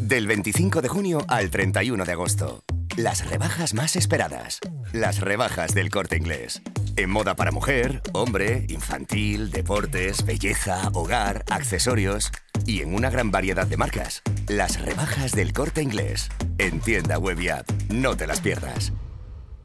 Del 25 de junio al 31 de agosto. Las rebajas más esperadas. Las rebajas del Corte Inglés. En moda para mujer, hombre, infantil, deportes, belleza, hogar, accesorios y en una gran variedad de marcas. Las rebajas del Corte Inglés. En tienda web y app. No te las pierdas.